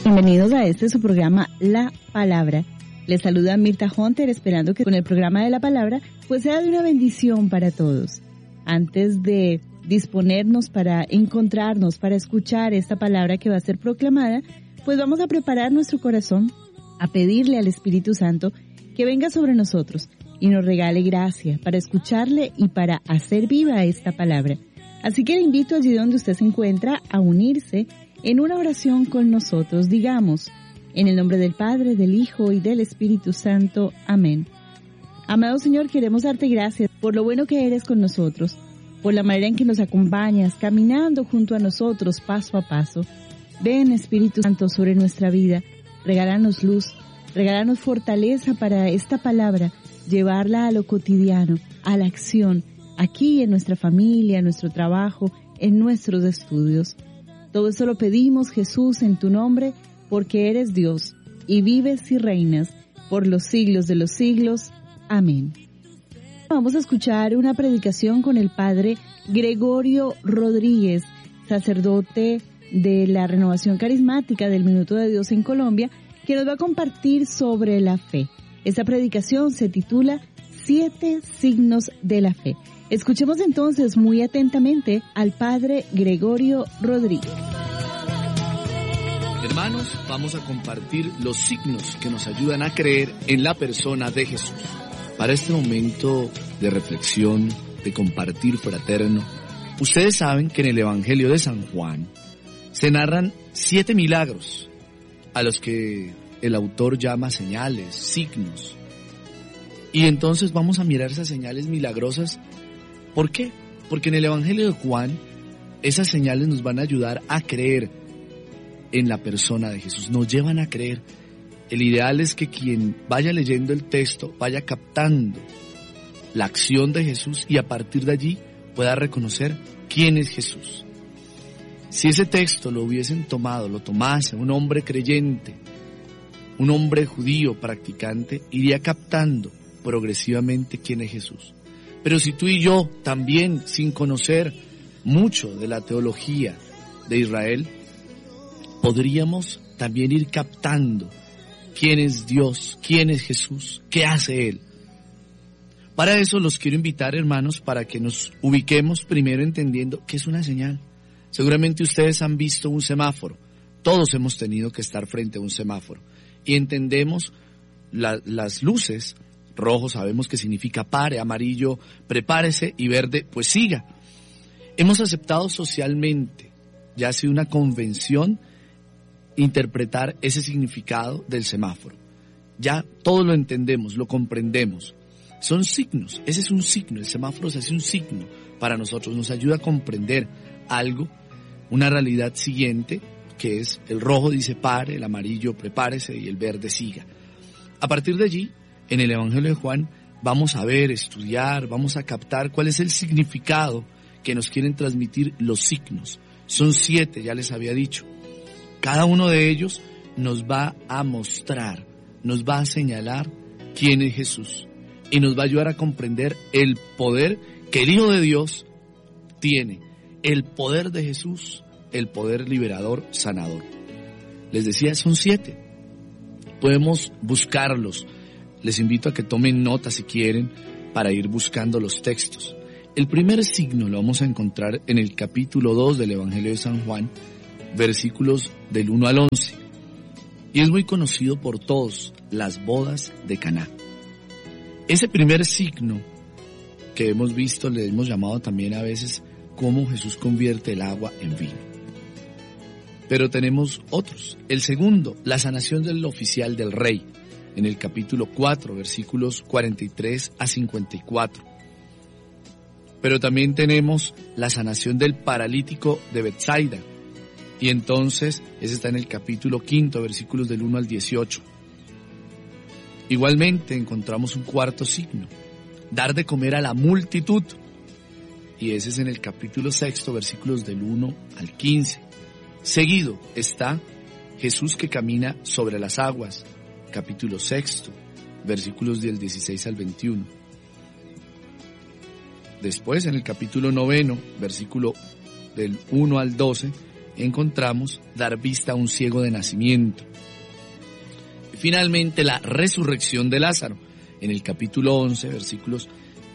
Bienvenidos a su programa La Palabra. Les saluda Mirta Hunter, esperando que con el programa de La Palabra pues sea de una bendición para todos. Antes de disponernos para encontrarnos, para escuchar esta palabra que va a ser proclamada, pues vamos a preparar nuestro corazón, a pedirle al Espíritu Santo que venga sobre nosotros y nos regale gracia para escucharle y para hacer viva esta palabra. Así que le invito allí donde usted se encuentra a unirse en una oración con nosotros. Digamos, en el nombre del Padre, del Hijo y del Espíritu Santo. Amén. Amado Señor, queremos darte gracias por lo bueno que eres con nosotros, por la manera en que nos acompañas, caminando junto a nosotros paso a paso. Ven, Espíritu Santo, sobre nuestra vida, regálanos luz, regálanos fortaleza para esta palabra, llevarla a lo cotidiano, a la acción, aquí en nuestra familia, en nuestro trabajo, en nuestros estudios. Todo esto lo pedimos, Jesús, en tu nombre, porque eres Dios y vives y reinas por los siglos de los siglos. Amén. Vamos a escuchar una predicación con el Padre Gregorio Rodríguez, sacerdote de la Renovación Carismática del Minuto de Dios en Colombia, que nos va a compartir sobre la fe. Esta predicación se titula 7 signos de la fe. Escuchemos entonces muy atentamente al Padre Gregorio Rodríguez. Hermanos, vamos a compartir los signos que nos ayudan a creer en la persona de Jesús. Para este momento de reflexión, de compartir fraterno, ustedes saben que en el Evangelio de San Juan se narran 7 milagros, a los que el autor llama señales, signos. Y entonces vamos a mirar esas señales milagrosas. ¿Por qué? Porque en el Evangelio de Juan, esas señales nos van a ayudar a creer en la persona de Jesús, nos llevan a creer. El ideal es que quien vaya leyendo el texto vaya captando la acción de Jesús y a partir de allí pueda reconocer quién es Jesús. Si ese texto lo tomase un hombre creyente, un hombre judío practicante, iría captando progresivamente quién es Jesús. Pero si tú y yo también, sin conocer mucho de la teología de Israel, podríamos también ir captando quién es Dios, quién es Jesús, qué hace Él. Para eso los quiero invitar, hermanos, para que nos ubiquemos primero entendiendo qué es una señal. Seguramente ustedes han visto un semáforo. Todos hemos tenido que estar frente a un semáforo. Y entendemos las luces. Rojo sabemos que significa pare, amarillo prepárese y verde pues siga. Hemos aceptado socialmente, ya ha sido una convención, interpretar ese significado del semáforo. Ya todos lo entendemos, lo comprendemos. Son signos, ese es un signo, el semáforo se hace un signo para nosotros, nos ayuda a comprender algo, una realidad siguiente, que es el rojo dice pare, el amarillo prepárese y el verde siga. A partir de allí, en el Evangelio de Juan, vamos a ver, estudiar, vamos a captar cuál es el significado que nos quieren transmitir los signos. Son 7, ya les había dicho. Cada uno de ellos nos va a mostrar, nos va a señalar quién es Jesús y nos va a ayudar a comprender el poder que el Hijo de Dios tiene, el poder de Jesús, el poder liberador, sanador. Les decía, son 7. Podemos buscarlos. Les invito a que tomen nota si quieren para ir buscando los textos. El primer signo lo vamos a encontrar en el capítulo 2 del Evangelio de San Juan, versículos del 1 al 11. Y es muy conocido por todos, las bodas de Caná. Ese primer signo que hemos visto, le hemos llamado también a veces cómo Jesús convierte el agua en vino. Pero tenemos otros. El segundo, la sanación del oficial del rey, en el capítulo 4, versículos 43 a 54. Pero también tenemos la sanación del paralítico de Betsaida, y entonces ese está en el capítulo 5, versículos del 1 al 18. Igualmente encontramos un cuarto signo, dar de comer a la multitud, y ese es en el capítulo 6, versículos del 1 al 15. Seguido está Jesús que camina sobre las aguas, capítulo 6, versículos del 16 al 21. Después, en el capítulo 9, versículo del 1 al 12, encontramos dar vista a un ciego de nacimiento. Y finalmente la resurrección de Lázaro, en el capítulo 11, versículos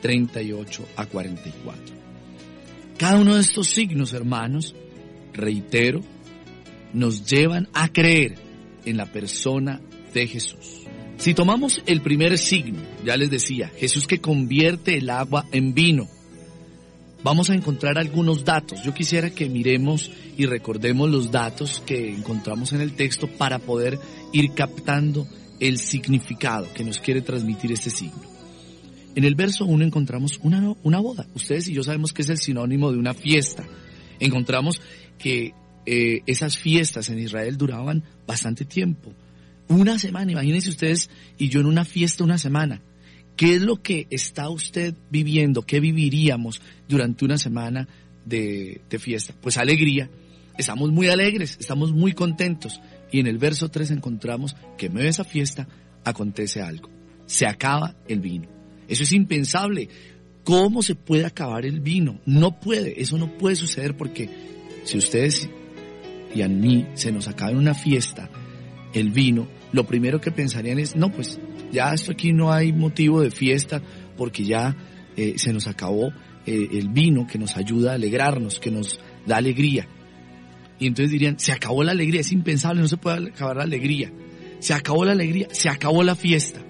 38 a 44. Cada uno de estos signos, hermanos, reitero, nos llevan a creer en la persona de Jesús. Si tomamos el primer signo, ya les decía, Jesús que convierte el agua en vino, vamos a encontrar algunos datos. Yo quisiera que miremos y recordemos los datos que encontramos en el texto para poder ir captando el significado que nos quiere transmitir este signo. En el verso 1 encontramos una boda. Ustedes y yo sabemos que es el sinónimo de una fiesta. Encontramos que esas fiestas en Israel duraban bastante tiempo. Una semana, imagínense ustedes y yo en una fiesta una semana. ¿Qué es lo que está usted viviendo? ¿Qué viviríamos durante una semana de fiesta? Pues alegría. Estamos muy alegres, estamos muy contentos. Y en el verso 3 encontramos que en medio de esa fiesta acontece algo. Se acaba el vino. Eso es impensable. ¿Cómo se puede acabar el vino? No puede, eso no puede suceder porque si ustedes y a mí se nos acaba en una fiesta el vino, lo primero que pensarían es, no, pues ya esto aquí no hay motivo de fiesta porque ya se nos acabó el vino que nos ayuda a alegrarnos, que nos da alegría. Y entonces dirían, se acabó la alegría, es impensable, no se puede acabar la alegría. Se acabó la alegría, se acabó la fiesta.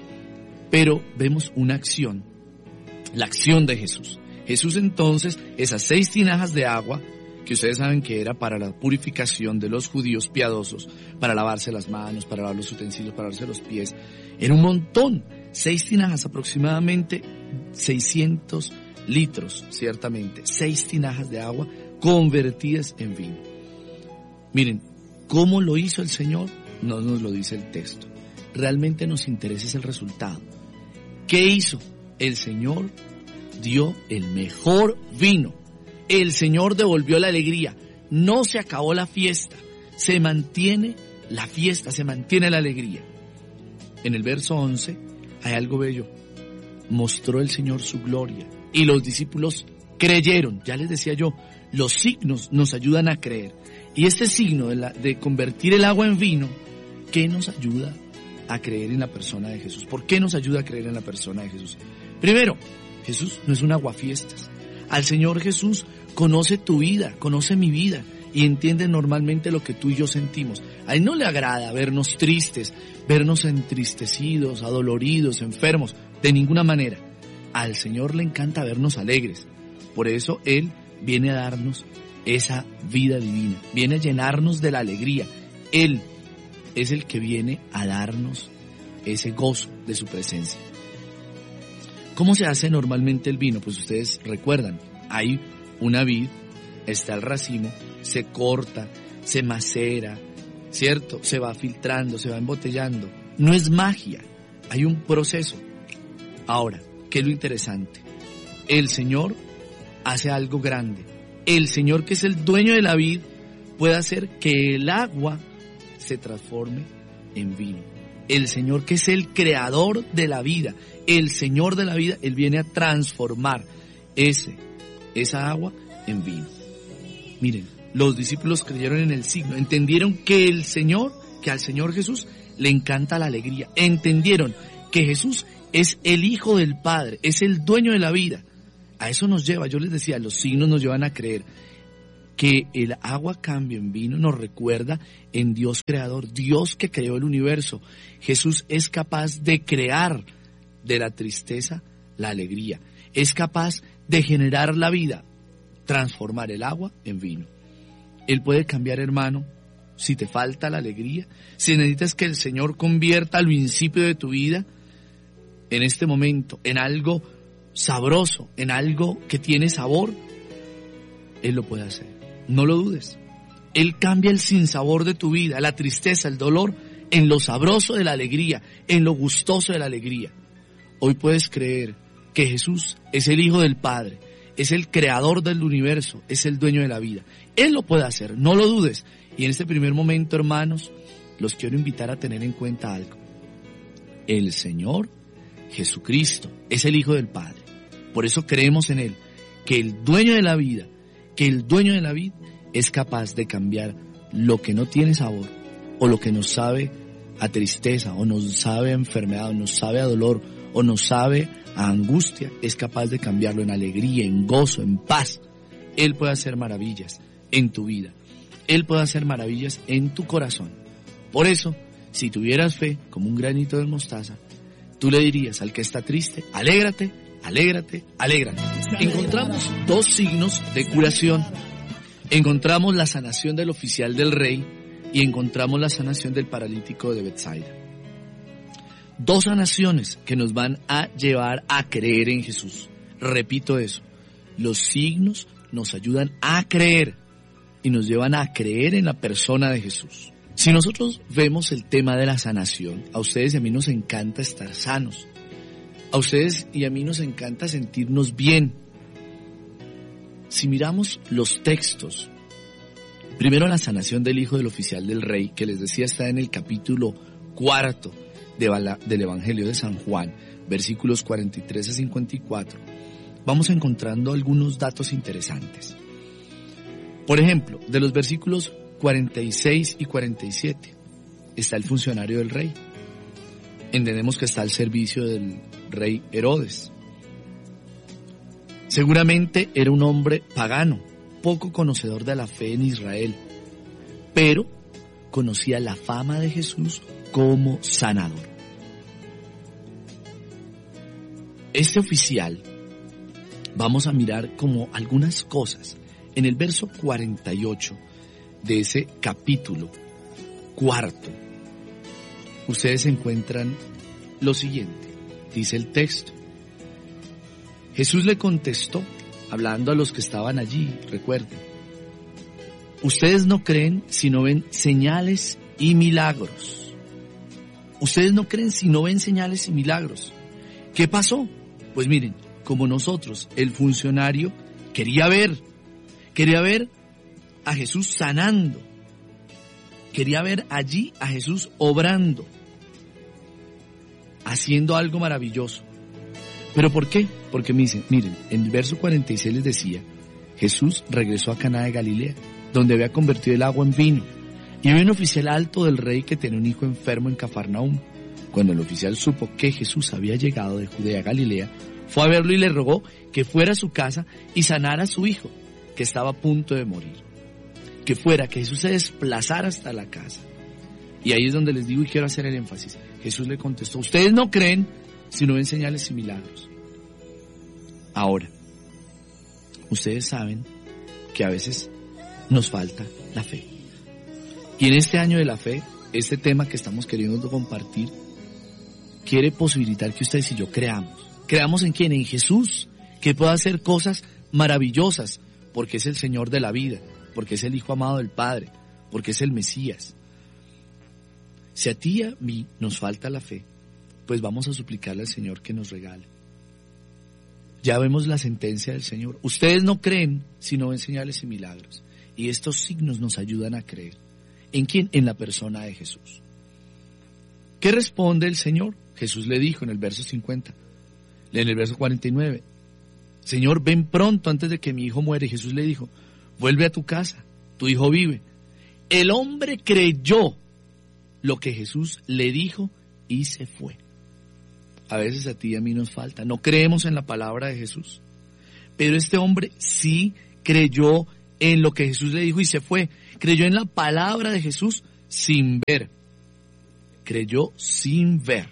Pero vemos una acción, la acción de Jesús. Jesús entonces, esas 6 tinajas de agua, que ustedes saben que era para la purificación de los judíos piadosos, para lavarse las manos, para lavar los utensilios, para lavarse los pies, era un montón, 6 tinajas, aproximadamente 600 litros, ciertamente, 6 tinajas de agua convertidas en vino. Miren, ¿cómo lo hizo el Señor? No nos lo dice el texto. Realmente nos interesa es el resultado. ¿Qué hizo? El Señor dio el mejor vino. El Señor devolvió la alegría. No se acabó la fiesta. Se mantiene la fiesta, se mantiene la alegría. En el verso 11 hay algo bello. Mostró el Señor su gloria y los discípulos creyeron. Ya les decía yo, los signos nos ayudan a creer. Y este signo de convertir el agua en vino, ¿qué nos ayuda a creer en la persona de Jesús? ¿Por qué nos ayuda a creer en la persona de Jesús? Primero, Jesús no es un aguafiestas. Al Señor Jesús conoce tu vida, conoce mi vida y entiende normalmente lo que tú y yo sentimos. A Él no le agrada vernos tristes, vernos entristecidos, adoloridos, enfermos, de ninguna manera. Al Señor le encanta vernos alegres. Por eso Él viene a darnos esa vida divina, viene a llenarnos de la alegría. Él es el que viene a darnos ese gozo de su presencia. ¿Cómo se hace normalmente el vino? Pues ustedes recuerdan, hay una vid, está el racimo, se corta, se macera, ¿cierto? Se va filtrando, se va embotellando. No es magia, hay un proceso. Ahora, ¿qué es lo interesante? El Señor hace algo grande. El Señor, que es el dueño de la vid, puede hacer que el agua se transforme en vino. El Señor, que es el creador de la vida, el Señor de la vida, Él viene a transformar esa agua en vino. Miren, los discípulos creyeron en el signo, entendieron que que al Señor Jesús le encanta la alegría, entendieron que Jesús es el Hijo del Padre, es el dueño de la vida. A eso nos lleva, yo les decía, los signos nos llevan a creer que el agua cambia en vino, nos recuerda en Dios creador, Dios que creó el universo. Jesús es capaz de crear de la tristeza la alegría, es capaz de generar la vida, transformar el agua en vino. Él puede cambiar, hermano, si te falta la alegría, si necesitas que el Señor convierta lo insípido de tu vida en este momento en algo sabroso, en algo que tiene sabor, Él lo puede hacer. No lo dudes. Él cambia el sinsabor de tu vida, la tristeza, el dolor, en lo sabroso de la alegría, en lo gustoso de la alegría. Hoy puedes creer que Jesús es el Hijo del Padre, es el creador del universo, es el dueño de la vida. Él lo puede hacer, no lo dudes. Y en este primer momento, hermanos, los quiero invitar a tener en cuenta algo. El Señor Jesucristo es el Hijo del Padre. Por eso creemos en Él, que el dueño de la vida, es capaz de cambiar lo que no tiene sabor o lo que nos sabe a tristeza o nos sabe a enfermedad o nos sabe a dolor o nos sabe a angustia, es capaz de cambiarlo en alegría, en gozo, en paz. Él puede hacer maravillas en tu vida. Él puede hacer maravillas en tu corazón. Por eso, si tuvieras fe como un granito de mostaza, tú le dirías al que está triste, alégrate, alégrate, alégrate. Encontramos dos signos de curación. Encontramos la sanación del oficial del rey y encontramos la sanación del paralítico de Betsaida. Dos sanaciones que nos van a llevar a creer en Jesús. Repito eso, los signos nos ayudan a creer y nos llevan a creer en la persona de Jesús. Si nosotros vemos el tema de la sanación, a ustedes y a mí nos encanta estar sanos. A ustedes y a mí nos encanta sentirnos bien. Si miramos los textos, primero la sanación del hijo del oficial del rey, que les decía está en el capítulo 4 del Evangelio de San Juan, versículos 43 a 54, vamos encontrando algunos datos interesantes. Por ejemplo, de los versículos 46 y 47 está el funcionario del rey. Entendemos que está al servicio del rey Herodes. Seguramente era un hombre pagano, poco conocedor de la fe en Israel, pero conocía la fama de Jesús como sanador. Este oficial, vamos a mirar como algunas cosas. En el verso 48 de ese capítulo 4, ustedes encuentran lo siguiente, dice el texto. Jesús le contestó, hablando a los que estaban allí, recuerden, ustedes no creen si no ven señales y milagros. Ustedes no creen si no ven señales y milagros. ¿Qué pasó? Pues miren, como nosotros, el funcionario quería ver a Jesús sanando, quería ver allí a Jesús obrando, haciendo algo maravilloso. ¿Pero por qué? Porque miren, en el verso 46 les decía, Jesús regresó a Caná de Galilea, donde había convertido el agua en vino, y había un oficial alto del rey que tenía un hijo enfermo en Cafarnaúm. Cuando el oficial supo que Jesús había llegado de Judea a Galilea, fue a verlo y le rogó que fuera a su casa y sanara a su hijo, que estaba a punto de morir. Que Jesús se desplazara hasta la casa. Y ahí es donde les digo y quiero hacer el énfasis. Jesús le contestó, ustedes no creen si no ven señales y milagros. Ahora, ustedes saben que a veces nos falta la fe. Y en este año de la fe, este tema que estamos queriendo compartir, quiere posibilitar que ustedes y yo creamos. ¿Creamos en quién? En Jesús, que pueda hacer cosas maravillosas, porque es el Señor de la vida, porque es el Hijo amado del Padre, porque es el Mesías. Si a ti y a mí nos falta la fe, pues vamos a suplicarle al Señor que nos regale. Ya vemos la sentencia del Señor. Ustedes no creen si no ven señales y milagros. Y estos signos nos ayudan a creer. ¿En quién? En la persona de Jesús. ¿Qué responde el Señor? Jesús le dijo en el verso 50, en el verso 49, Señor, ven pronto antes de que mi hijo muere. Y Jesús le dijo, vuelve a tu casa, tu hijo vive. El hombre creyó lo que Jesús le dijo y se fue. A veces a ti y a mí nos falta, no creemos en la palabra de Jesús. Pero este hombre sí creyó en lo que Jesús le dijo y se fue. Creyó en la palabra de Jesús sin ver. Creyó sin ver.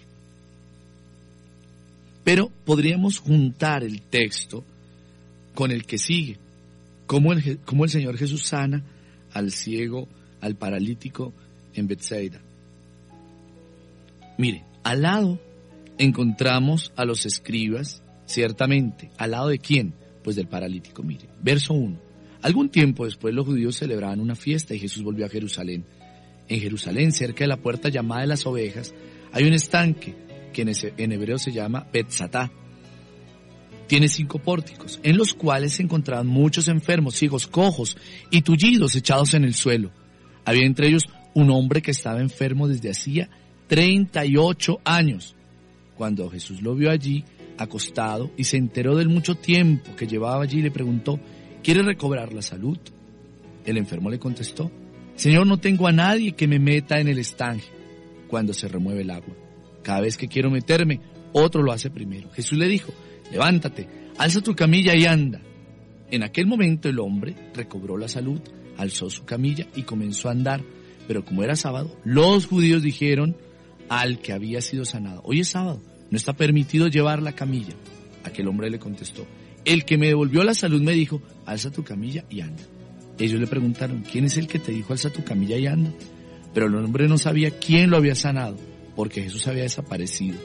Pero podríamos juntar el texto con el que sigue. Cómo el Señor Jesús sana al ciego, al paralítico en Betsaida. Mire, al lado encontramos a los escribas, ciertamente. ¿Al lado de quién? Pues del paralítico. Mire, verso 1. Algún tiempo después los judíos celebraban una fiesta y Jesús volvió a Jerusalén. En Jerusalén, cerca de la puerta llamada de las ovejas, hay un estanque que en hebreo se llama Betzatá. Tiene 5 pórticos, en los cuales se encontraban muchos enfermos, ciegos, cojos y tullidos echados en el suelo. Había entre ellos un hombre que estaba enfermo desde hacía 38 años. Cuando Jesús lo vio allí, acostado, y se enteró del mucho tiempo que llevaba allí, le preguntó, ¿quiere recobrar la salud? El enfermo le contestó: Señor, no tengo a nadie que me meta en el estanque cuando se remueve el agua. Cada vez que quiero meterme, otro lo hace primero. Jesús le dijo: levántate, alza tu camilla y anda. En aquel momento el hombre recobró la salud, alzó su camilla y comenzó a andar. Pero como era sábado, los judíos dijeron al que había sido sanado: hoy es sábado, no está permitido llevar la camilla. Aquel hombre le contestó: el que me devolvió la salud me dijo: alza tu camilla y anda. Ellos le preguntaron: ¿quién es el que te dijo alza tu camilla y anda? Pero el hombre no sabía quién lo había sanado, porque Jesús había desaparecido.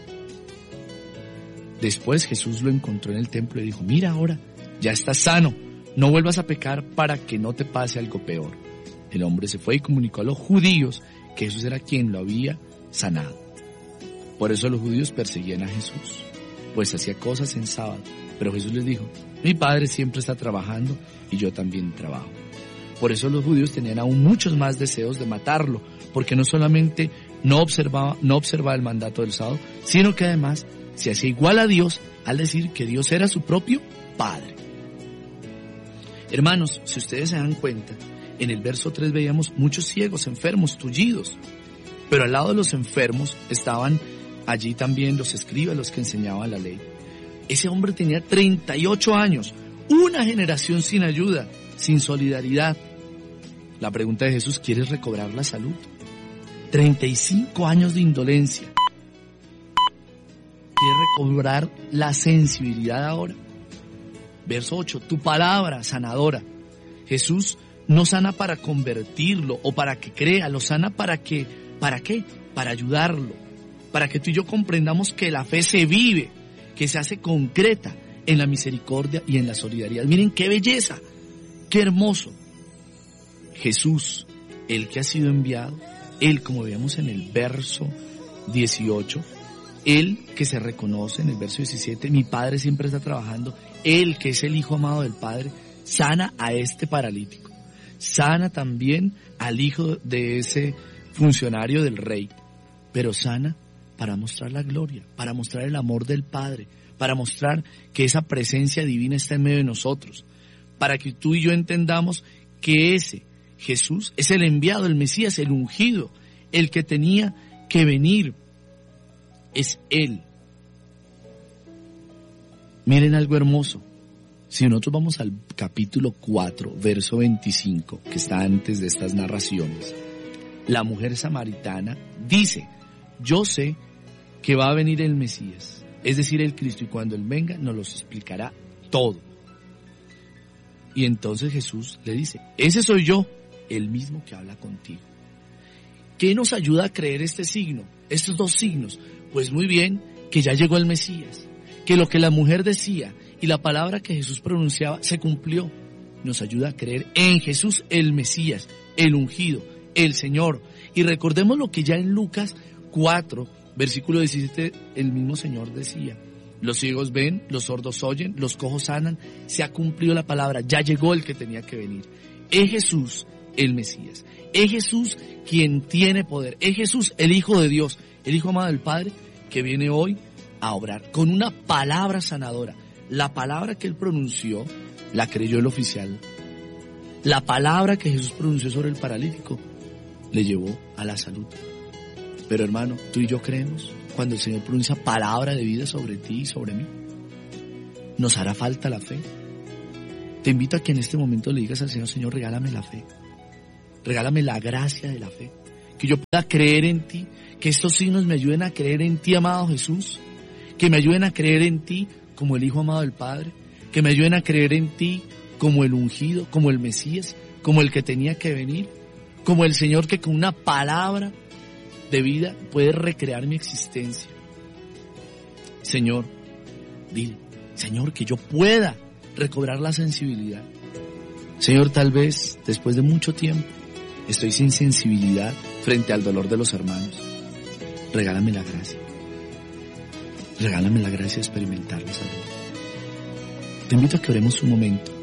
Después Jesús lo encontró en el templo y dijo: mira ahora, ya estás sano, no vuelvas a pecar para que no te pase algo peor. El hombre se fue y comunicó a los judíos que Jesús era quien lo había sanado. Por eso los judíos perseguían a Jesús, pues hacía cosas en sábado. Pero Jesús les dijo: mi Padre siempre está trabajando y yo también trabajo. Por eso los judíos tenían aún muchos más deseos de matarlo, porque no solamente no observaba el mandato del sábado, sino que además se hacía igual a Dios al decir que Dios era su propio Padre. Hermanos, si ustedes se dan cuenta, en el verso 3 veíamos muchos ciegos, enfermos, tullidos, pero al lado de los enfermos estaban allí también los escribas, los que enseñaban la ley. Ese hombre tenía 38 años, una generación sin ayuda, sin solidaridad. La pregunta de Jesús: ¿quieres recobrar la salud? 35 años de indolencia. ¿Quieres recobrar la sensibilidad ahora? Verso 8, tu palabra sanadora. Jesús no sana para convertirlo o para que crea, lo sana ¿para qué? Para ayudarlo, para que tú y yo comprendamos que la fe se vive, que se hace concreta en la misericordia y en la solidaridad. Miren qué belleza, qué hermoso. Jesús, el que ha sido enviado, Él, como veíamos en el verso 18, Él que se reconoce en el verso 17, mi Padre siempre está trabajando, Él que es el Hijo amado del Padre, sana a este paralítico, sana también al hijo de ese funcionario del rey, pero sana para mostrar la gloria, para mostrar el amor del Padre, para mostrar que esa presencia divina está en medio de nosotros, para que tú y yo entendamos que ese Jesús es el enviado, el Mesías, el ungido, el que tenía que venir, es Él. Miren algo hermoso. Si nosotros vamos al capítulo 4, verso 25, que está antes de estas narraciones, la mujer samaritana dice: yo sé que va a venir el Mesías, es decir, el Cristo, y cuando Él venga nos lo explicará todo. Y entonces Jesús le dice: ese soy yo, el mismo que habla contigo. ¿Qué nos ayuda a creer este signo, estos dos signos? Pues muy bien, que ya llegó el Mesías, que lo que la mujer decía y la palabra que Jesús pronunciaba se cumplió. Nos ayuda a creer en Jesús, el Mesías, el ungido, el Señor. Y recordemos lo que ya en Lucas 4, versículo 17, el mismo Señor decía: los ciegos ven, los sordos oyen, los cojos sanan. Se ha cumplido la palabra, ya llegó el que tenía que venir. Es Jesús el Mesías, es Jesús quien tiene poder, es Jesús el Hijo de Dios, el Hijo amado del Padre, que viene hoy a obrar con una palabra sanadora. La palabra que Él pronunció la creyó el oficial. La palabra que Jesús pronunció sobre el paralítico le llevó a la salud. Pero hermano, tú y yo creemos cuando el Señor pronuncia palabra de vida sobre ti y sobre mí. Nos hará falta la fe. Te invito a que en este momento le digas al Señor: Señor, regálame la fe. Regálame la gracia de la fe. Que yo pueda creer en ti. Que estos signos me ayuden a creer en ti, amado Jesús. Que me ayuden a creer en ti como el Hijo amado del Padre. Que me ayuden a creer en ti como el ungido, como el Mesías, como el que tenía que venir. Como el Señor que con una palabra de vida puede recrear mi existencia. Señor, dile: Señor, que yo pueda recobrar la sensibilidad. Señor, tal vez después de mucho tiempo estoy sin sensibilidad frente al dolor de los hermanos. Regálame la gracia. Regálame la gracia de experimentar la salud. Te invito a que oremos un momento.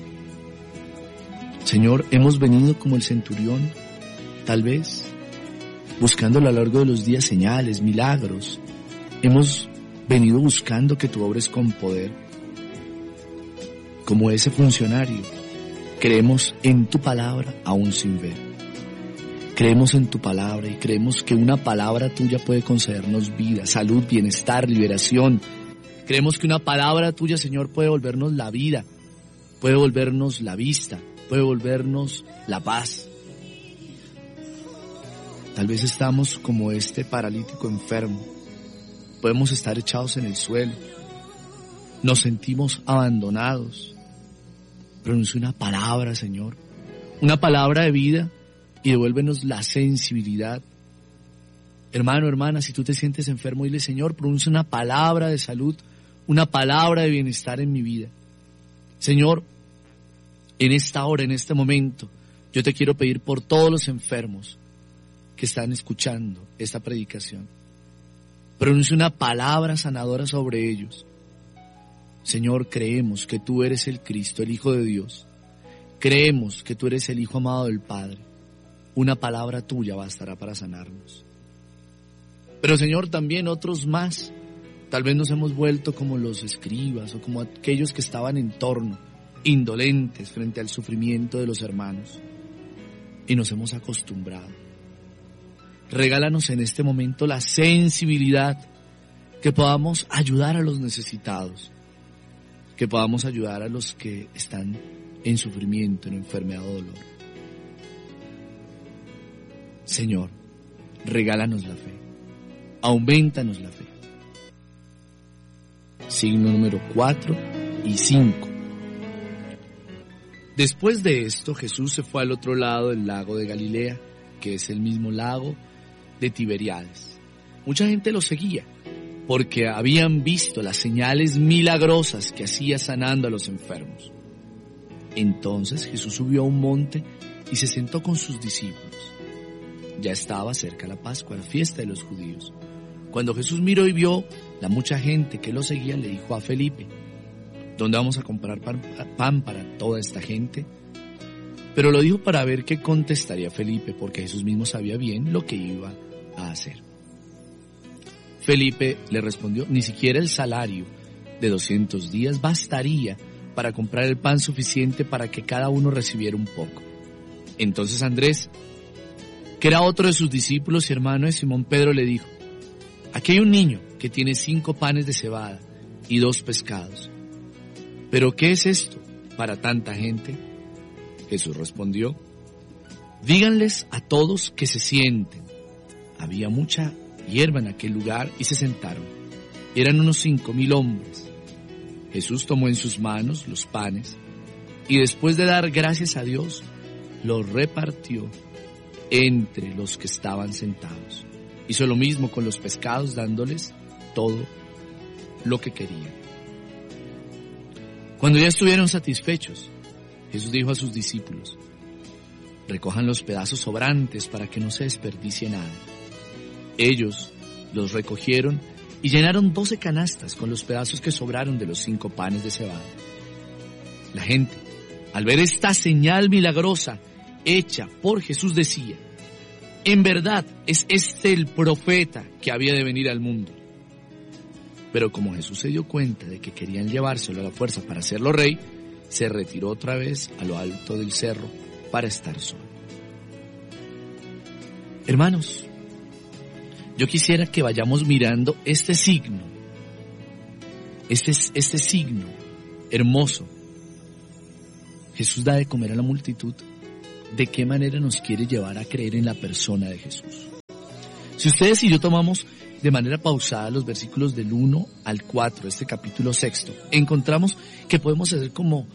Señor, hemos venido como el centurión, tal vez buscando a lo largo de los días señales, milagros. Hemos venido buscando que tú obres con poder, como ese funcionario creemos en tu palabra aún sin ver. Creemos en tu palabra y creemos que una palabra tuya puede concedernos vida, salud, bienestar, liberación. Creemos que una palabra tuya, Señor, puede volvernos la vida, puede volvernos la vista, puede volvernos la paz. Tal vez estamos como este paralítico enfermo. Podemos estar echados en el suelo. Nos sentimos abandonados. Pronuncia una palabra, Señor. Una palabra de vida y devuélvenos la sensibilidad. Hermano, hermana, si tú te sientes enfermo, dile, Señor, pronuncia una palabra de salud, una palabra de bienestar en mi vida. Señor, en esta hora, en este momento, yo te quiero pedir por todos los enfermos que están escuchando esta predicación. Pronuncia una palabra sanadora sobre ellos. Señor, creemos que tú eres el Cristo, el Hijo de Dios. Creemos que tú eres el Hijo amado del Padre. Una palabra tuya bastará para sanarnos. Pero Señor, también otros más. Tal vez nos hemos vuelto como los escribas o como aquellos que estaban en torno, indolentes frente al sufrimiento de los hermanos. Y nos hemos acostumbrado. Regálanos en este momento la sensibilidad, que podamos ayudar a los necesitados, que podamos ayudar a los que están en sufrimiento, en enfermedad o dolor. Señor, regálanos la fe, aumentanos la fe. Signo número 4 y 5. Después de esto, Jesús se fue al otro lado del lago de Galilea, que es el mismo lago de Tiberíades. Mucha gente lo seguía porque habían visto las señales milagrosas que hacía sanando a los enfermos. Entonces Jesús subió a un monte y se sentó con sus discípulos. Ya estaba cerca la Pascua, la fiesta de los judíos. Cuando Jesús miró y vio la mucha gente que lo seguía, le dijo a Felipe, ¿dónde vamos a comprar pan para toda esta gente? Pero lo dijo para ver qué contestaría Felipe, porque Jesús mismo sabía bien lo que iba a hacer. Felipe le respondió, ni siquiera el salario de 200 días bastaría para comprar el pan suficiente para que cada uno recibiera un poco. Entonces Andrés, que era otro de sus discípulos y hermano de Simón Pedro, le dijo, aquí hay un niño que tiene 5 panes de cebada y 2 pescados. ¿Pero qué es esto para tanta gente? Jesús respondió, díganles a todos que se sienten. Había mucha hierba en aquel lugar y se sentaron. Eran unos 5,000 hombres. Jesús tomó en sus manos los panes y después de dar gracias a Dios, los repartió entre los que estaban sentados. Hizo lo mismo con los pescados, dándoles todo lo que querían. Cuando ya estuvieron satisfechos, Jesús dijo a sus discípulos, recojan los pedazos sobrantes para que no se desperdicie nada. Ellos los recogieron y llenaron 12 canastas con los pedazos que sobraron de los 5 panes de cebada. La gente, al ver esta señal milagrosa hecha por Jesús, decía, en verdad es este el profeta que había de venir al mundo. Pero como Jesús se dio cuenta de que querían llevárselo a la fuerza para hacerlo rey, se retiró otra vez a lo alto del cerro para estar solo. Hermanos, yo quisiera que vayamos mirando este signo, este signo hermoso. Jesús da de comer a la multitud. ¿De qué manera nos quiere llevar a creer en la persona de Jesús? Si ustedes y yo tomamos de manera pausada los versículos del 1 al 4 de este capítulo 6, encontramos que podemos hacer como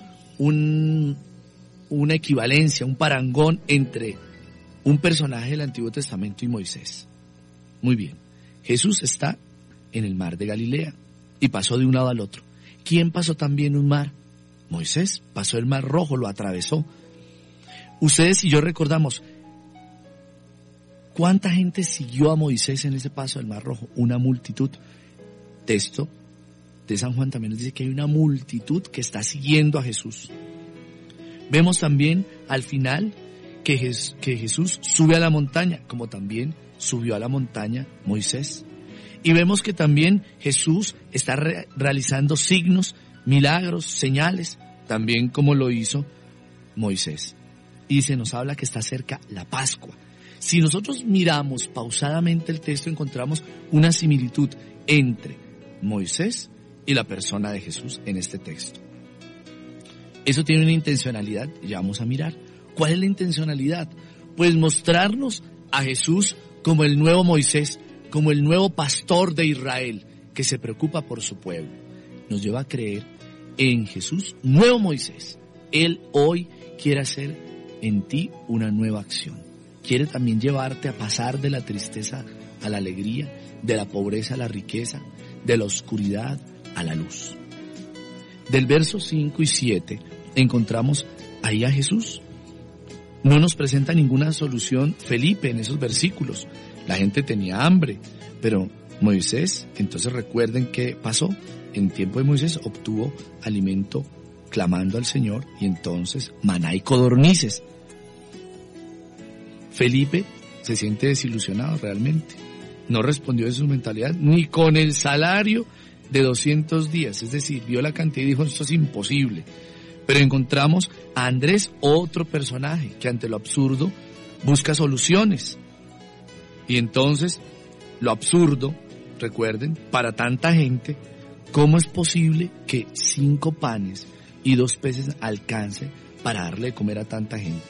una equivalencia, un parangón entre un personaje del Antiguo Testamento y Moisés. Muy bien, Jesús está en el mar de Galilea y pasó de un lado al otro. ¿Quién pasó también un mar? Moisés pasó el mar Rojo, lo atravesó. Ustedes y yo recordamos, ¿cuánta gente siguió a Moisés en ese paso del mar Rojo? Una multitud. Texto de San Juan también nos dice que hay una multitud que está siguiendo a Jesús. Vemos también al final que Jesús sube a la montaña, como también subió a la montaña Moisés. Y vemos que también Jesús está realizando signos, milagros, señales, también como lo hizo Moisés. Y se nos habla que está cerca la Pascua. Si nosotros miramos pausadamente el texto, encontramos una similitud entre Moisés y la persona de Jesús en este texto. Eso tiene una intencionalidad, ya vamos a mirar. ¿Cuál es la intencionalidad? Pues mostrarnos a Jesús como el nuevo Moisés, como el nuevo pastor de Israel, que se preocupa por su pueblo. Nos lleva a creer en Jesús, nuevo Moisés. Él hoy quiere hacer en ti una nueva acción. Quiere también llevarte a pasar de la tristeza a la alegría, de la pobreza a la riqueza, de la oscuridad a la luz. Del verso 5 y 7 encontramos ahí a Jesús. No nos presenta ninguna solución Felipe en esos versículos. La gente tenía hambre, pero Moisés, entonces recuerden qué pasó. En tiempo de Moisés obtuvo alimento clamando al Señor y entonces maná y codornices. Felipe se siente desilusionado realmente. No respondió de su mentalidad ni con el salario de 200 días. Es decir, vio la cantidad y dijo, esto es imposible. Pero encontramos a Andrés, otro personaje que ante lo absurdo busca soluciones. Y entonces, lo absurdo, recuerden, para tanta gente, ¿cómo es posible que 5 panes y 2 peces alcance para darle de comer a tanta gente?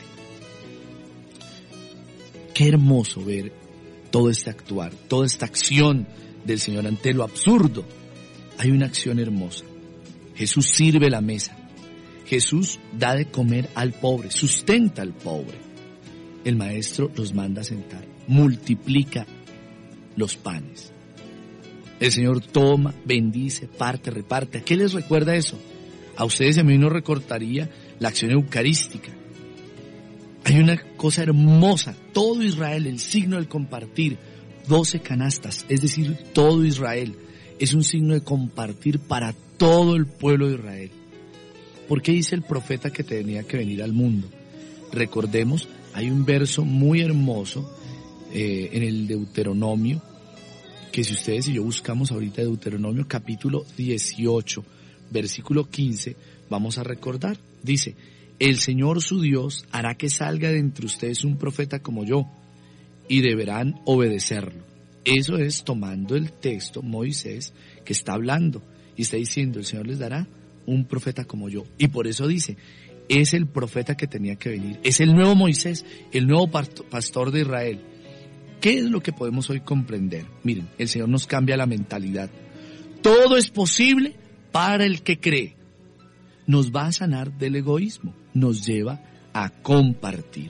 Qué hermoso ver todo este actuar, toda esta acción del Señor ante lo absurdo. Hay una acción hermosa. Jesús sirve la mesa. Jesús da de comer al pobre, sustenta al pobre. El Maestro los manda a sentar, multiplica los panes. El Señor toma, bendice, parte, reparte. ¿A qué les recuerda eso? A ustedes y a mí nos recordaría la acción eucarística. Hay una cosa hermosa, todo Israel, el signo del compartir, 12 canastas, es decir, todo Israel, es un signo de compartir para todo el pueblo de Israel. ¿Por qué dice el profeta que tenía que venir al mundo? Recordemos, hay un verso muy hermoso en el Deuteronomio, que si ustedes y yo buscamos ahorita Deuteronomio capítulo 18, versículo 15, vamos a recordar, dice, el Señor su Dios hará que salga de entre ustedes un profeta como yo, y deberán obedecerlo. Eso es tomando el texto, Moisés, que está hablando, y está diciendo, el Señor les dará un profeta como yo. Y por eso dice, es el profeta que tenía que venir, es el nuevo Moisés, el nuevo pastor de Israel. ¿Qué es lo que podemos hoy comprender? Miren, el Señor nos cambia la mentalidad. Todo es posible para el que cree. Nos va a sanar del egoísmo, nos lleva a compartir.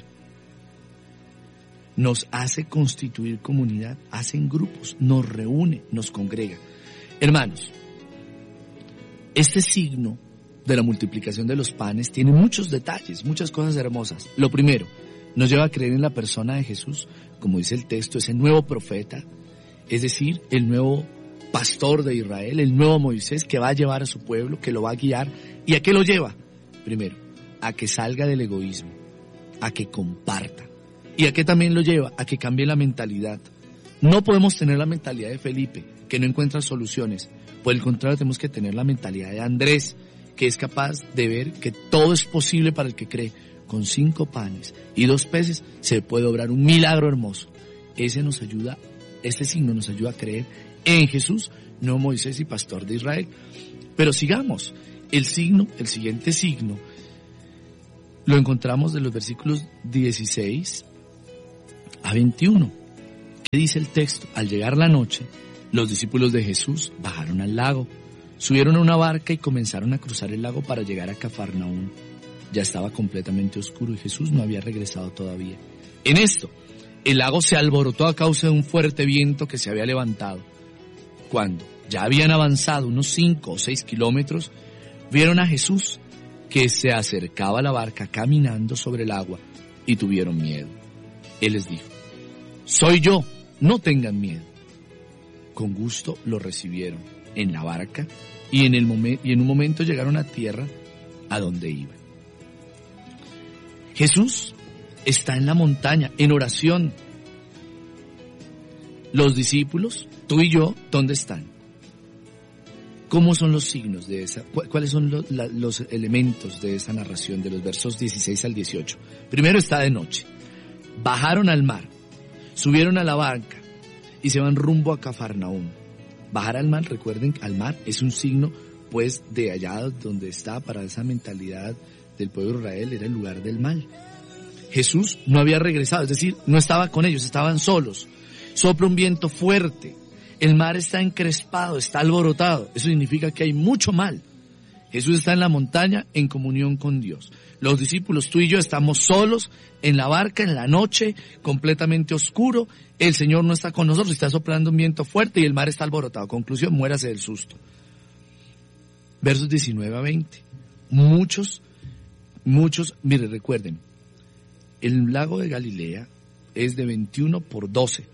Nos hace constituir comunidad, hacen grupos, nos reúne, nos congrega. Hermanos, este signo de la multiplicación de los panes tiene muchos detalles, muchas cosas hermosas. Lo primero, nos lleva a creer en la persona de Jesús, como dice el texto, ese nuevo profeta, es decir, el nuevo pastor de Israel, el nuevo Moisés que va a llevar a su pueblo, que lo va a guiar. ¿Y a qué lo lleva? Primero, a que salga del egoísmo, a que comparta. ¿Y a qué también lo lleva? A que cambie la mentalidad. No podemos tener la mentalidad de Felipe, que no encuentra soluciones. Por el contrario, tenemos que tener la mentalidad de Andrés, que es capaz de ver que todo es posible para el que cree. Con 5 panes y 2 peces se puede obrar un milagro hermoso. Este signo nos ayuda a creer en Jesús, no Moisés y pastor de Israel. Pero sigamos, el siguiente signo, lo encontramos de los versículos 16 a 21. ¿Qué dice el texto? Al llegar la noche, los discípulos de Jesús bajaron al lago, subieron a una barca y comenzaron a cruzar el lago para llegar a Cafarnaúm. Ya estaba completamente oscuro y Jesús no había regresado todavía. En esto, el lago se alborotó a causa de un fuerte viento que se había levantado. Cuando ya habían avanzado unos 5 o 6 kilómetros, vieron a Jesús que se acercaba a la barca caminando sobre el agua y tuvieron miedo. Él les dijo, soy yo, no tengan miedo. Con gusto lo recibieron en la barca y en un momento llegaron a tierra a donde iban. Jesús está en la montaña, en oración. Los discípulos, tú y yo, ¿dónde están? ¿Cómo son los signos de esa? ¿Cuáles son los elementos de esa narración de los versos 16 al 18? Primero, está de noche. Bajaron al mar, subieron a la barca y se van rumbo a Cafarnaúm. Bajar al mar, recuerden, al mar es un signo pues de allá donde está, para esa mentalidad del pueblo de Israel, era el lugar del mal. Jesús no había regresado, es decir, no estaba con ellos, estaban solos. Sopla un viento fuerte. El mar está encrespado, está alborotado. Eso significa que hay mucho mal. Jesús está en la montaña en comunión con Dios. Los discípulos, tú y yo, estamos solos en la barca, en la noche, completamente oscuro. El Señor no está con nosotros, está soplando un viento fuerte y el mar está alborotado. Conclusión, muérase del susto. Versos 19 a 20. Muchos, mire, recuerden, el lago de Galilea es de 21 por 12.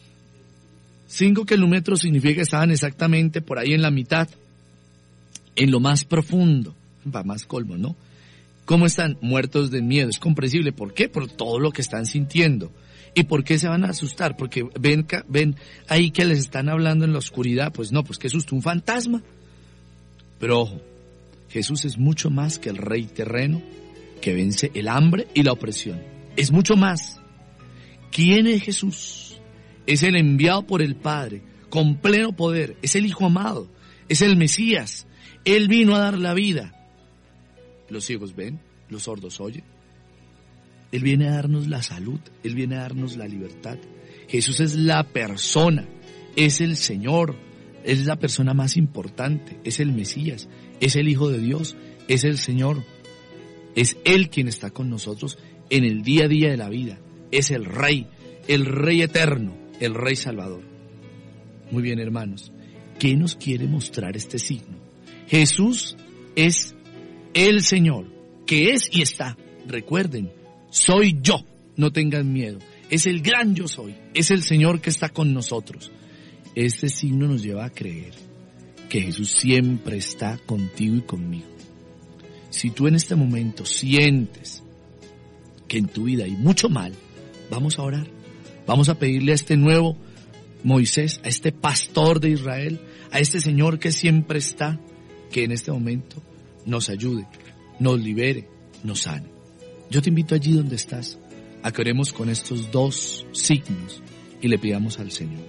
5 kilómetros significa que estaban exactamente por ahí en la mitad, en lo más profundo, para más colmo, ¿no? ¿Cómo están? Muertos de miedo. Es comprensible. ¿Por qué? Por todo lo que están sintiendo. ¿Y por qué se van a asustar? Porque ven ahí que les están hablando en la oscuridad. Pues no, pues qué susto, un fantasma. Pero ojo, Jesús es mucho más que el rey terreno que vence el hambre y la opresión. Es mucho más. ¿Quién es Jesús? Es el enviado por el Padre, con pleno poder. Es el Hijo amado, es el Mesías. Él vino a dar la vida. Los ciegos ven, los sordos oyen. Él viene a darnos la salud, Él viene a darnos la libertad. Jesús es la persona, es el Señor, es la persona más importante, es el Mesías, es el Hijo de Dios, es el Señor. Es Él quien está con nosotros en el día a día de la vida. Es el Rey eterno, el Rey Salvador. Muy bien, hermanos, ¿qué nos quiere mostrar este signo? Jesús es el Señor, que es y está. Recuerden, soy yo, no tengan miedo. Es el gran yo soy, es el Señor que está con nosotros. Este signo nos lleva a creer que Jesús siempre está contigo y conmigo. Si tú en este momento sientes que en tu vida hay mucho mal, vamos a orar. Vamos a pedirle a este nuevo Moisés, a este pastor de Israel, a este Señor que siempre está, que en este momento nos ayude, nos libere, nos sane. Yo te invito allí donde estás a que oremos con estos dos signos y le pidamos al Señor.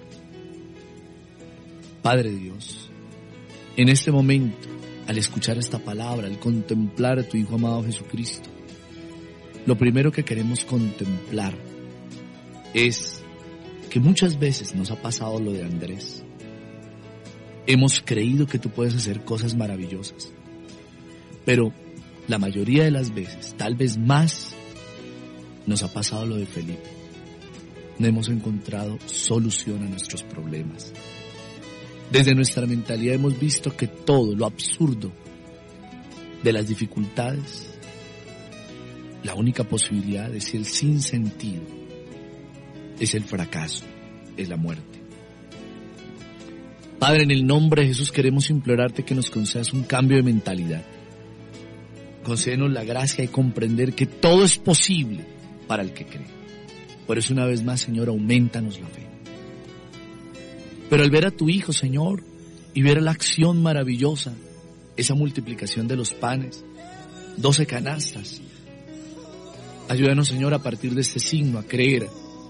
Padre Dios, en este momento, al escuchar esta palabra, al contemplar a tu Hijo amado Jesucristo, lo primero que queremos contemplar es que muchas veces nos ha pasado lo de Andrés. Hemos creído que tú puedes hacer cosas maravillosas, pero la mayoría de las veces, tal vez más, nos ha pasado lo de Felipe. No hemos encontrado solución a nuestros problemas. Desde nuestra mentalidad hemos visto que todo lo absurdo de las dificultades, la única posibilidad es el sinsentido, es el fracaso, es la muerte. Padre, en el nombre de Jesús queremos implorarte que nos concedas un cambio de mentalidad. Concédenos la gracia de comprender que todo es posible para el que cree. Por eso una vez más, Señor, aumentanos la fe. Pero al ver a tu Hijo, Señor, y ver la acción maravillosa, esa multiplicación de los panes, 12 canastas, ayúdanos, Señor, a partir de este signo a creer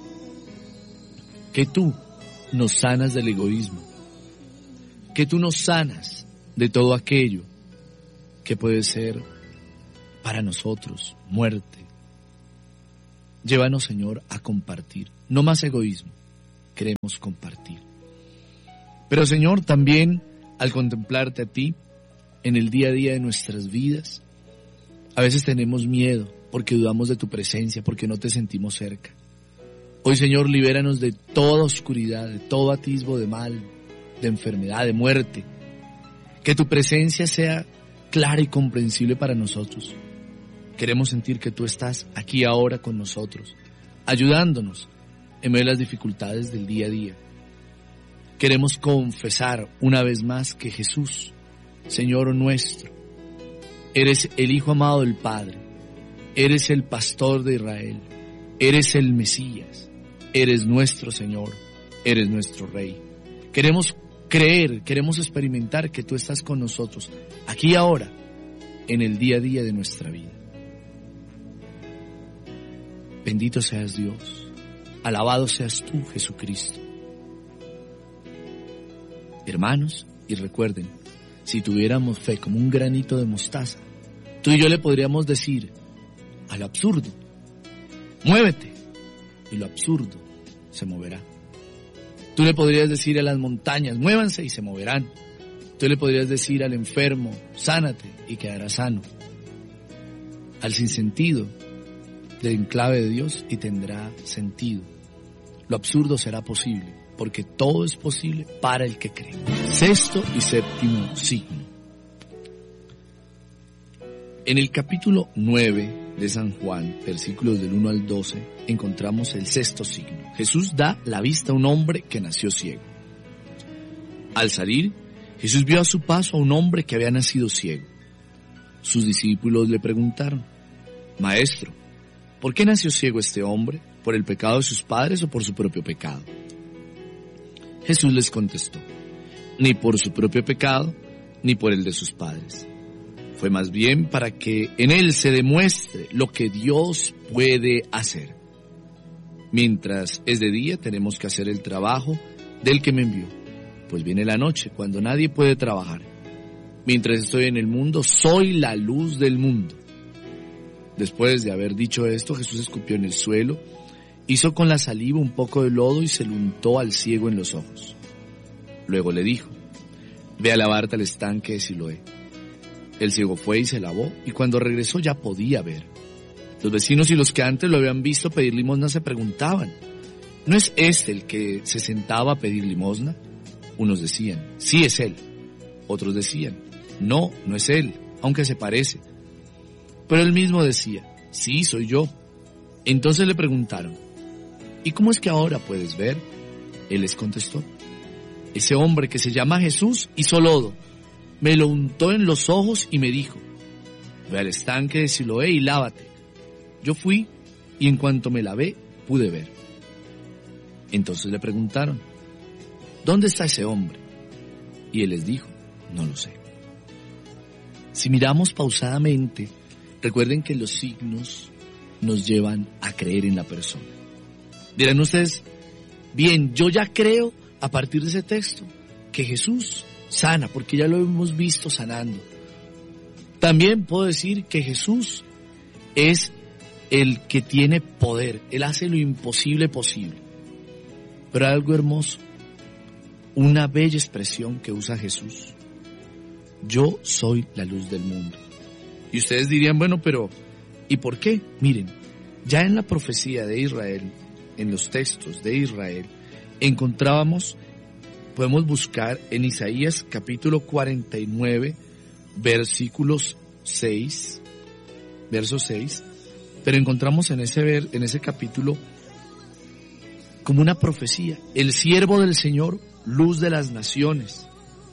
que tú nos sanas del egoísmo, que tú nos sanas de todo aquello que puede ser para nosotros muerte. Llévanos, Señor, a compartir, no más egoísmo, queremos compartir. Pero, Señor, también al contemplarte a ti en el día a día de nuestras vidas, a veces tenemos miedo porque dudamos de tu presencia, porque no te sentimos cerca. Hoy, Señor, libéranos de toda oscuridad, de todo atisbo de mal, de enfermedad, de muerte. Que tu presencia sea clara y comprensible para nosotros. Queremos sentir que tú estás aquí ahora con nosotros, ayudándonos en medio de las dificultades del día a día. Queremos confesar una vez más que Jesús, Señor nuestro, eres el Hijo amado del Padre, eres el pastor de Israel, eres el Mesías, eres nuestro Señor, eres nuestro Rey. Queremos creer, queremos experimentar que tú estás con nosotros, aquí y ahora, en el día a día de nuestra vida. Bendito seas Dios, alabado seas tú, Jesucristo. Hermanos, y recuerden, si tuviéramos fe como un granito de mostaza, tú y yo le podríamos decir al absurdo, muévete, y lo absurdo se moverá. Tú le podrías decir a las montañas, muévanse, y se moverán. Tú le podrías decir al enfermo, sánate, y quedará sano. Al sinsentido, le enclave de Dios y tendrá sentido. Lo absurdo será posible, porque todo es posible para el que cree. Sexto y séptimo signo. En el capítulo 9 de San Juan, versículos del 1 al 12, encontramos el sexto signo. Jesús da la vista a un hombre que nació ciego. Al salir, Jesús vio a su paso a un hombre que había nacido ciego. Sus discípulos le preguntaron, Maestro, ¿por qué nació ciego este hombre? ¿Por el pecado de sus padres o por su propio pecado? Jesús les contestó, ni por su propio pecado, ni por el de sus padres. Fue más bien para que en él se demuestre lo que Dios puede hacer. Mientras es de día tenemos que hacer el trabajo del que me envió, pues viene la noche cuando nadie puede trabajar. Mientras estoy en el mundo, soy la luz del mundo. Después de haber dicho esto, Jesús escupió en el suelo, hizo con la saliva un poco de lodo y se lo untó al ciego en los ojos. Luego le dijo, ve a lavarte al estanque de Siloé. El ciego fue y se lavó, y cuando regresó ya podía ver. Los vecinos y los que antes lo habían visto pedir limosna se preguntaban, ¿no es este el que se sentaba a pedir limosna? Unos decían, sí es él. Otros decían, no, no es él, aunque se parece. Pero él mismo decía, sí, soy yo. Entonces le preguntaron, ¿y cómo es que ahora puedes ver? Él les contestó, ese hombre que se llama Jesús hizo lodo, me lo untó en los ojos y me dijo, ve al estanque de Siloé y lávate. Yo fui y en cuanto me lavé pude ver. Entonces le preguntaron, ¿dónde está ese hombre? Y él les dijo, no lo sé. Si miramos pausadamente, recuerden que los signos nos llevan a creer en la persona. Dirán ustedes, bien, yo ya creo a partir de ese texto que Jesús sana, porque ya lo hemos visto sanando. También puedo decir que Jesús es el que tiene poder, Él hace lo imposible posible. Pero hay algo hermoso, una bella expresión que usa Jesús. Yo soy la luz del mundo. Y ustedes dirían, bueno, pero ¿y por qué? Miren, ya en la profecía de Israel, en los textos de Israel, podemos buscar en Isaías capítulo 49, versículos 6, verso 6, pero encontramos en ese capítulo como una profecía, el siervo del Señor, luz de las naciones.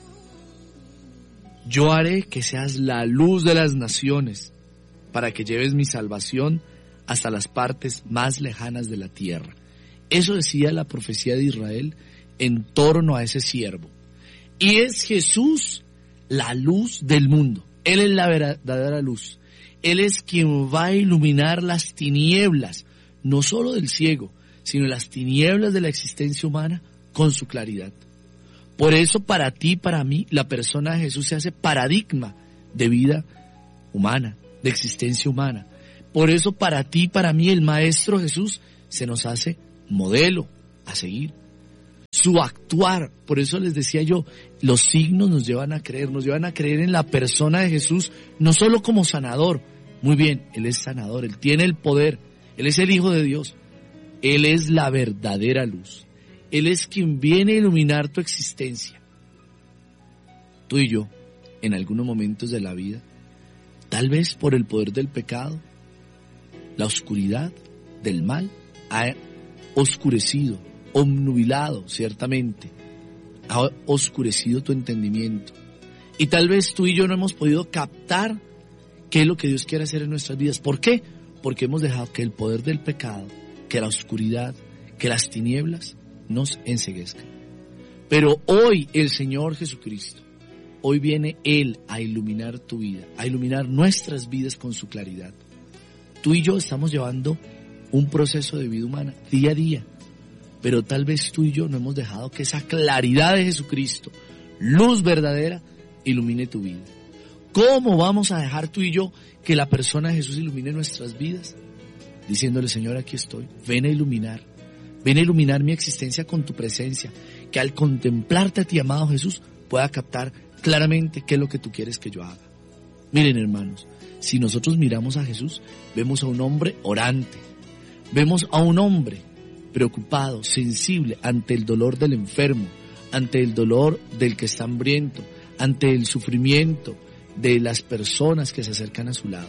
Yo haré que seas la luz de las naciones, para que lleves mi salvación hasta las partes más lejanas de la tierra. Eso decía la profecía de Israel en torno a ese siervo. Y es Jesús la luz del mundo. Él es la verdadera luz. Él es quien va a iluminar las tinieblas, no solo del ciego, sino las tinieblas de la existencia humana con su claridad. Por eso para ti y para mí la persona de Jesús se hace paradigma de vida humana, de existencia humana. Por eso para ti y para mí el Maestro Jesús se nos hace modelo a seguir. Su actuar, por eso les decía yo, los signos nos llevan a creer en la persona de Jesús, no solo como sanador. Muy bien, Él es sanador, Él tiene el poder, Él es el Hijo de Dios, Él es la verdadera luz, Él es quien viene a iluminar tu existencia. Tú y yo, en algunos momentos de la vida, tal vez por el poder del pecado, la oscuridad del mal ha oscurecido, obnubilado, ciertamente, ha oscurecido tu entendimiento. Y tal vez tú y yo no hemos podido captar qué es lo que Dios quiere hacer en nuestras vidas. ¿Por qué? Porque hemos dejado que el poder del pecado, que la oscuridad, que las tinieblas nos enceguezcan. Pero hoy el Señor Jesucristo, hoy viene Él a iluminar tu vida, a iluminar nuestras vidas con su claridad. Tú y yo estamos llevando un proceso de vida humana día a día, pero tal vez tú y yo no hemos dejado que esa claridad de Jesucristo, luz verdadera, ilumine tu vida. ¿Cómo vamos a dejar tú y yo que la persona de Jesús ilumine nuestras vidas? Diciéndole, Señor, aquí estoy, ven a iluminar mi existencia con tu presencia, que al contemplarte a ti, amado Jesús, pueda captar claramente qué es lo que tú quieres que yo haga. Miren, hermanos, si nosotros miramos a Jesús, vemos a un hombre orante, vemos a un hombre preocupado, sensible ante el dolor del enfermo, ante el dolor del que está hambriento, ante el sufrimiento de las personas que se acercan a su lado.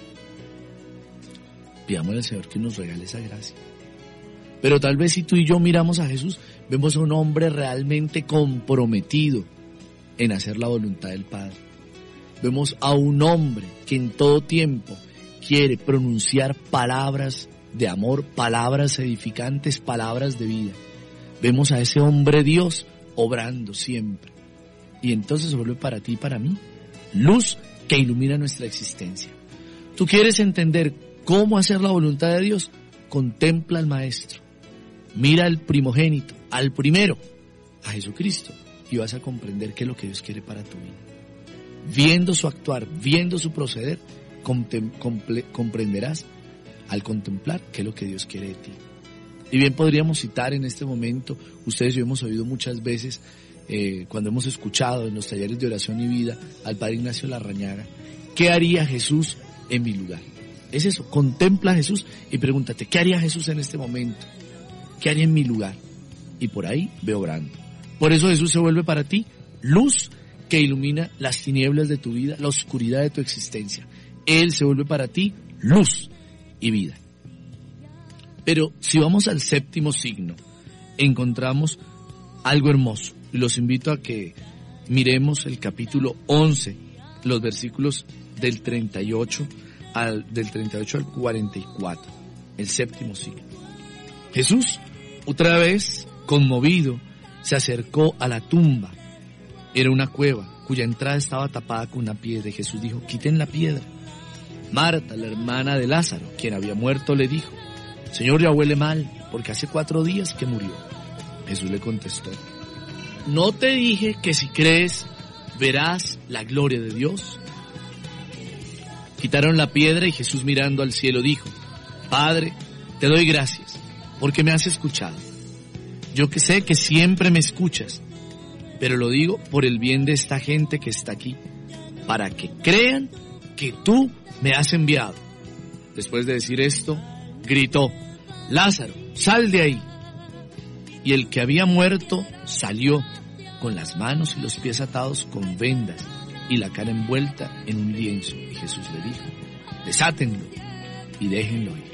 Pidámosle al Señor que nos regale esa gracia. Pero tal vez si tú y yo miramos a Jesús, vemos a un hombre realmente comprometido en hacer la voluntad del Padre. Vemos a un hombre que en todo tiempo quiere pronunciar palabras de amor, palabras edificantes, palabras de vida. Vemos a ese hombre Dios obrando siempre. Y entonces se vuelve para ti y para mí luz que ilumina nuestra existencia. ¿Tú quieres entender cómo hacer la voluntad de Dios? Contempla al Maestro. Mira al primogénito, al primero, a Jesucristo, y vas a comprender qué es lo que Dios quiere para tu vida. Viendo su actuar, viendo su proceder, comprenderás al contemplar qué es lo que Dios quiere de ti. Y bien podríamos citar en este momento, ustedes y yo hemos oído muchas veces, cuando hemos escuchado en los talleres de oración y vida al Padre Ignacio Larrañaga, ¿qué haría Jesús en mi lugar? Es eso, contempla a Jesús y pregúntate, ¿qué haría Jesús en este momento? ¿Qué haría en mi lugar? Y por ahí ve obrando. Por eso Jesús se vuelve para ti luz que ilumina las tinieblas de tu vida, la oscuridad de tu existencia. Él se vuelve para ti luz y vida. Pero si vamos al séptimo signo, encontramos algo hermoso. Y los invito a que miremos el capítulo 11, los versículos del 38 al 44, el séptimo signo. Jesús, otra vez, conmovido, se acercó a la tumba. Era una cueva cuya entrada estaba tapada con una piedra. Y Jesús dijo, quiten la piedra. Marta, la hermana de Lázaro, quien había muerto, le dijo, Señor, ya huele mal, porque hace 4 días que murió. Jesús le contestó, ¿no te dije que si crees verás la gloria de Dios? Quitaron la piedra y Jesús, mirando al cielo, dijo, Padre, te doy gracias, porque me has escuchado. Yo que sé que siempre me escuchas, pero lo digo por el bien de esta gente que está aquí, para que crean que tú me has enviado. Después de decir esto, gritó, Lázaro, sal de ahí. Y el que había muerto salió, con las manos y los pies atados con vendas y la cara envuelta en un lienzo. Y Jesús le dijo, desátenlo y déjenlo ir.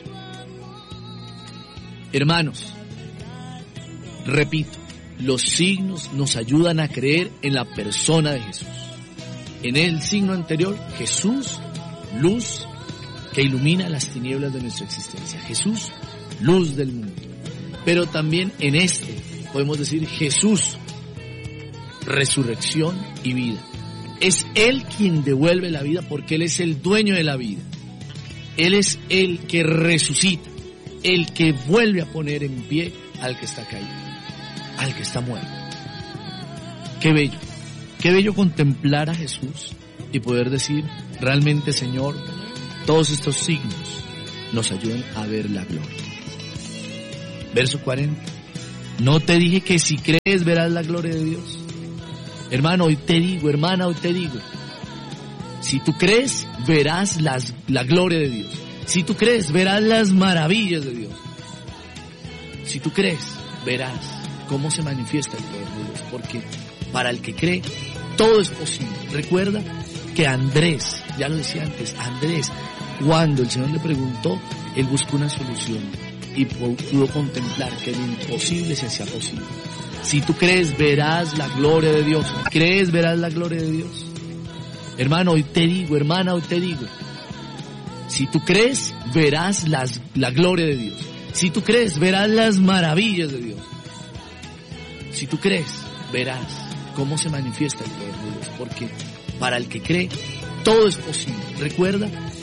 Hermanos, repito, los signos nos ayudan a creer en la persona de Jesús. En el signo anterior, Jesús, luz que ilumina las tinieblas de nuestra existencia. Jesús, luz del mundo. Pero también en este podemos decir Jesús, resurrección y vida. Es Él quien devuelve la vida porque Él es el dueño de la vida. Él es el que resucita, el que vuelve a poner en pie al que está caído, al que está muerto. Qué bello contemplar a Jesús y poder decir, realmente, Señor, todos estos signos nos ayudan a ver la gloria. Verso 40. ¿No te dije que si crees verás la gloria de Dios? Hermano, hoy te digo, hermana, hoy te digo, si tú crees, verás la gloria de Dios. Si tú crees, verás las maravillas de Dios. Si tú crees, verás cómo se manifiesta el poder de Dios. Porque para el que cree, todo es posible. Recuerda que Andrés, ya lo decía antes, Andrés, cuando el Señor le preguntó, él buscó una solución y pudo contemplar que lo imposible se hacía posible. Si tú crees, verás la gloria de Dios. ¿Crees, verás la gloria de Dios? Hermano, hoy te digo, hermana, hoy te digo, si tú crees, verás la gloria de Dios. Si tú crees, verás las maravillas de Dios. Si tú crees, verás cómo se manifiesta el poder de Dios, porque para el que cree, todo es posible. Recuerda